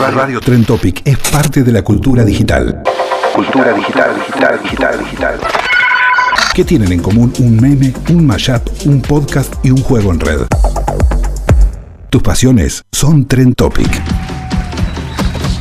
Radio Trend Topic es parte de la cultura digital. Cultura digital. ¿Qué tienen en común un meme, un mashup, un podcast y un juego en red? Tus pasiones son Trend Topic.